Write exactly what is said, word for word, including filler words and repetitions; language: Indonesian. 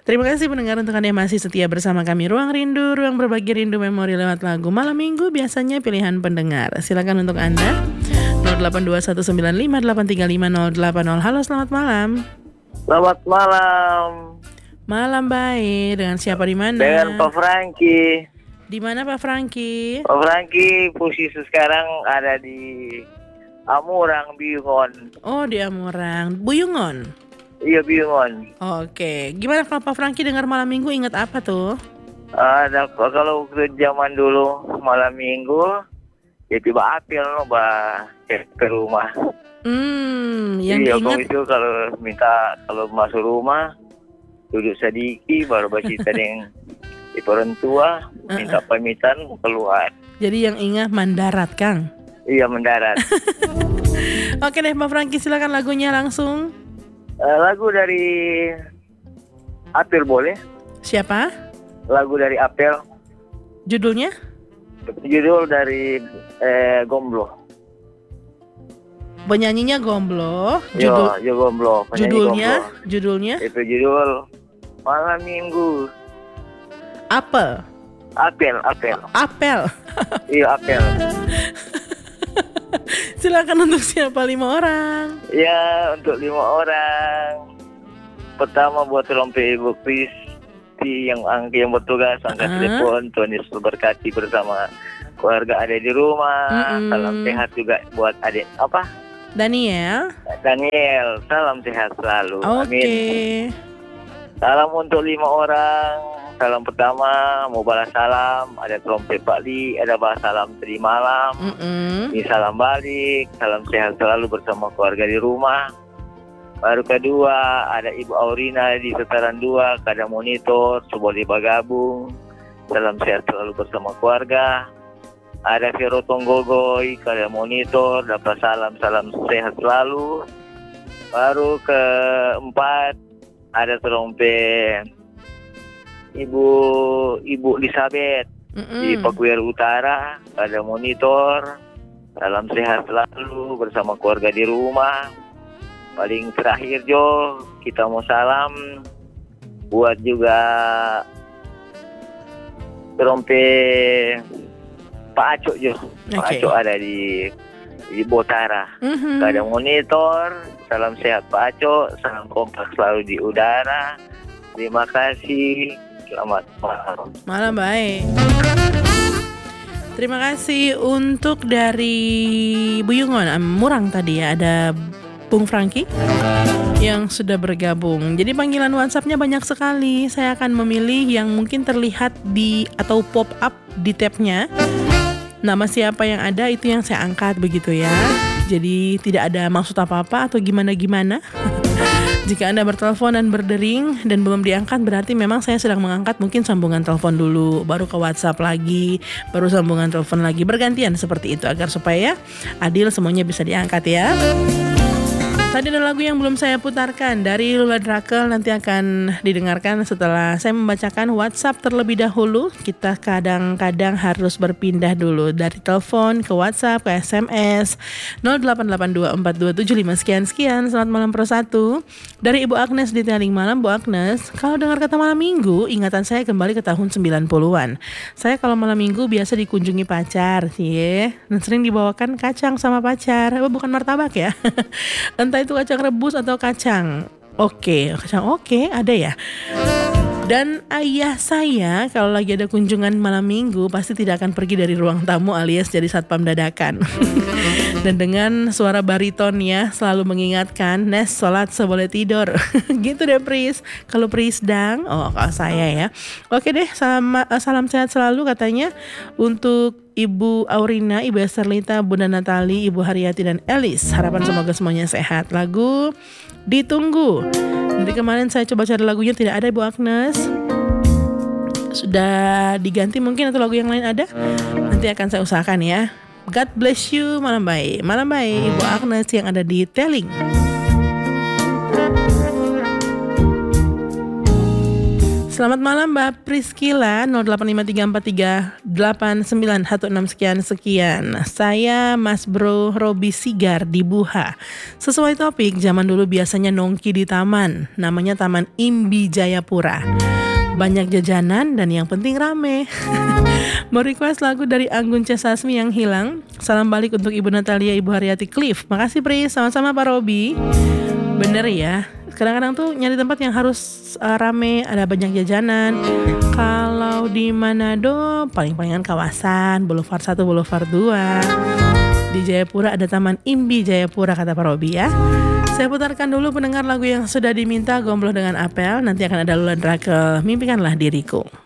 Terima kasih pendengar untuk Anda yang masih setia bersama kami. Ruang Rindu, ruang berbagi rindu memori lewat lagu. Malam minggu biasanya pilihan pendengar. Silakan untuk Anda nol delapan dua satu sembilan lima delapan tiga lima nol delapan nol. Halo, selamat malam. Selamat malam. Malam baik. Dengan siapa di mana? Dengan Pak Franky. Di mana Pak Franky? Pak Franky posisi sekarang ada di Amurang, Biyungon. Oh, di Amurang. Buyungon. Iya, Biyungon. Oke, gimana kalau Pak Franky dengar malam minggu ingat apa tuh? Ada kalau ke zaman dulu malam minggu ya tiba apel no bah ke rumah. Hmm, yang iya, diingat itu kalau minta kalau masuk rumah duduk sedikit baru bercerita dengan ibu orang tua, minta pamitan keluar. Jadi yang ingat mendarat, Kang? Iya, mendarat. Oke deh, Pak Franky, silakan lagunya langsung. Uh, lagu dari Apel boleh? Siapa? Lagu dari Apel. Judulnya? Judul dari eh, Gomblo. Penyanyinya Gomblo. Judul, yo, yo Gomblo. Judulnya? Gomblo. Judulnya? Itu judul Malam Minggu. Apel. Apel, Apel. Apel. Iya, Apel. Silakan untuk siapa lima orang? Ya, untuk lima orang. Pertama buat rompe Ibu Kristi yang yang bertugas angkat uh-huh. telepon. Tuhan Yesus berkati bersama keluarga ada di rumah. Mm-mm. Salam sehat juga buat adik apa? Daniel. Daniel, salam sehat selalu. Oke. Okay. Amin. Salam untuk lima orang. Salam pertama mau balas salam, ada trompet Pak Li, ada balas salam tadi malam. Mm-mm. Ini salam balik, salam sehat selalu bersama keluarga di rumah. Baru kedua ada Ibu Aurina di Setaran dua, kadang monitor, seboleh bergabung. Salam sehat selalu bersama keluarga. Ada Vero Tonggogoy, kadang monitor, dapat salam salam sehat selalu. Baru keempat ada trompet Ibu Ibu Elizabeth Mm-mm. di Pakuir Utara, ada monitor. Salam sehat selalu bersama keluarga di rumah. Paling terakhir Jo, kita mau salam buat juga trompet Pak Acok Jo. Okay. Pak Acok ada di di Botara. Mm-hmm. Ada monitor. Salam sehat Pak Acok, salam kompak selalu di udara. Terima kasih. Selamat malam. Malam baik. Terima kasih untuk dari Buyungon, Murang tadi ya, ada Bung Franky yang sudah bergabung. Jadi panggilan WhatsApp-nya banyak sekali. Saya akan memilih yang mungkin terlihat di atau pop up di tab-nya. Nama siapa yang ada itu yang saya angkat begitu ya. Jadi tidak ada maksud apa-apa atau gimana-gimana. Jika Anda bertelepon dan berdering dan belum diangkat, berarti memang saya sedang mengangkat mungkin sambungan telepon dulu, baru ke WhatsApp lagi, baru sambungan telepon lagi, bergantian seperti itu agar supaya adil semuanya bisa diangkat ya. Tadi ada lagu yang belum saya putarkan dari Lula Drakel, nanti akan didengarkan setelah saya membacakan WhatsApp terlebih dahulu. Kita kadang-kadang harus berpindah dulu dari telepon ke WhatsApp, ke S M S nol delapan delapan dua empat dua tujuh lima sekian-sekian. Selamat malam Pro satu. Dari Ibu Agnes di Teling Malam. Bu Agnes, kalau dengar kata malam minggu, ingatan saya kembali ke tahun sembilan puluhan. Saya kalau malam minggu biasa dikunjungi pacar, ya, dan sering dibawakan kacang sama pacar. Oh, bukan martabak ya. Entah itu kacang rebus atau kacang oke, kacang oke ada ya. Dan ayah saya kalau lagi ada kunjungan malam minggu pasti tidak akan pergi dari ruang tamu alias jadi satpam dadakan. Dan dengan suara baritonnya selalu mengingatkan, Nes sholat seboleh tidur. Gitu deh Pris. Kalau Pris dang, oh kalau saya ya. Oke deh, salam, salam sehat selalu katanya untuk Ibu Aurina, Ibu Esterlita, Bunda Natali, Ibu Haryati dan Elis. Harapan semoga semuanya sehat. Lagu Ditunggu. Nanti kemarin saya coba cari lagunya tidak ada Ibu Agnes. Sudah diganti mungkin atau lagu yang lain ada? Nanti akan saya usahakan ya. God bless you, malam baik. Malam baik Ibu Agnes yang ada di Teling. Selamat malam Mbak Priskila nol delapan lima tiga empat tiga delapan sembilan satu enam sekian sekian. Saya Mas Bro Robi Sigar di Buha. Sesuai topik, zaman dulu biasanya nongki di taman. Namanya Taman Imbi Jayapura. Banyak jajanan dan yang penting rame. Mau request lagu dari Anggun C. Sasmi yang hilang. Salam balik untuk Ibu Natalia, Ibu Haryati Cliff. Makasih Pris, sama-sama Pak Robi. Bener ya, kadang-kadang tuh nyari tempat yang harus uh, rame, ada banyak jajanan. Kalau di Manado paling-palingan kawasan Boulevard satu, Boulevard dua. Di Jayapura ada Taman Imbi Jayapura kata Pak Robi ya. Saya putarkan dulu pendengar lagu yang sudah diminta, Gombloh dengan Apel. Nanti akan ada Lula Drakel, Mimpikanlah Diriku.